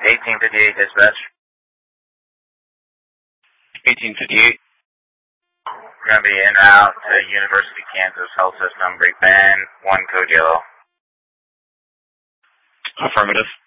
1858 dispatch. 1858. We're going to be en route to University, Kansas Health System, Great Bend, 1 code yellow. Affirmative.